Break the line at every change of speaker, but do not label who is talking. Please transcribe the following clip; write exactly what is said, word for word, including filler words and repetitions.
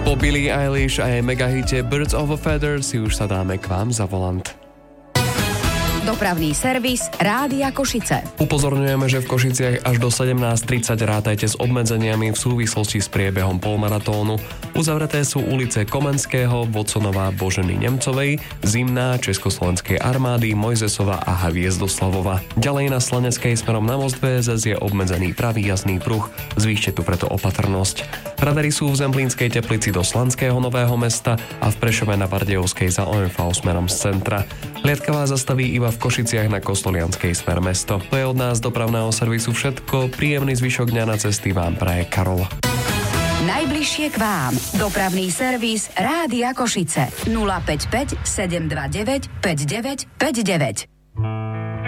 Po Billie Eilish a jej megahite Birds of a Feather si už sa dáme k vám za volant.
Dopravný servis Rádia Košice.
Upozorňujeme, že v Košiciach až do sedemnásť tridsať rátajte s obmedzeniami v súvislosti s priebehom polmaratónu. Uzavreté sú ulice Komenského, Voconova, Boženy Nemcovej, Zimná, Československej armády, Mojzesova a Hviezdoslavova. Ďalej na Slaneckej smerom na most vé es es je obmedzený pravý jazdný pruh. Zvýšte tu preto opatrnosť. Radary sú v Zemplínskej Teplici do Slanského Nového Mesta a v Prešove na Bardejovskej za ó em vé smerom z centra. Hliadka vás zastaví iba v Košiciach na Kostolianskej smer mesto. To je od nás dopravného servisu všetko. Príjemný zvyšok dňa na cesty vám praje Karol.
Najbližšie k vám. Dopravný servis Rádia Košice. nula päť päť sedem dva deväť päť deväť päť deväť.